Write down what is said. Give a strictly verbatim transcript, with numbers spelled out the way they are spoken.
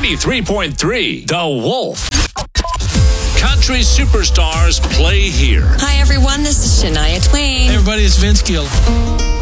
ninety-three point three The Wolf. Country superstars play here. Hi, everyone. This is Shania Twain. Hey, everybody. It's Vince Gill.